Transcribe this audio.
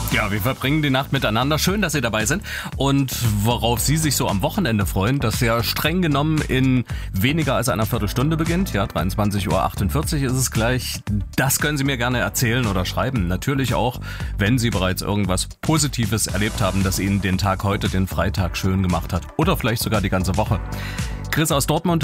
Ja, wir verbringen die Nacht miteinander. Schön, dass Sie dabei sind. Und worauf Sie sich so am Wochenende freuen, das ja streng genommen in weniger als einer Viertelstunde beginnt. Ja, 23:48 Uhr ist es gleich. Das können Sie mir gerne erzählen oder schreiben. Natürlich auch, wenn Sie bereits irgendwas Positives erlebt haben, das Ihnen den Tag heute, den Freitag, schön gemacht hat. Oder vielleicht sogar die ganze Woche. Chris aus Dortmund